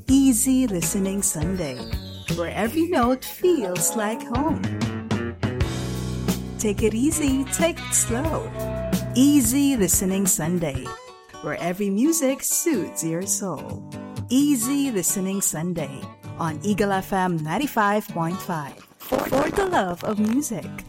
Easy Listening Sunday, where every note feels like home. Take it easy, take it slow. Easy Listening Sunday, where every music suits your soul. Easy Listening Sunday on Eagle FM 95.5 for the love of music.